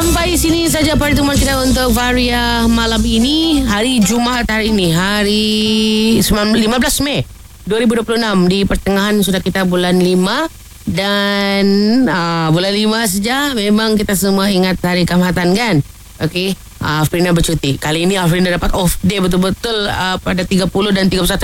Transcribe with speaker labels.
Speaker 1: Sampai sini saja pertemuan kita untuk Varia malam ini. Hari Jumaat hari ini, hari 15 Mei 2026. Di pertengahan sudah kita bulan 5. Dan bulan 5 saja memang kita semua ingat hari Kamhatan kan. Okey, Afrina bercuti. Kali ini Afrina dapat off day betul-betul pada 30 dan 31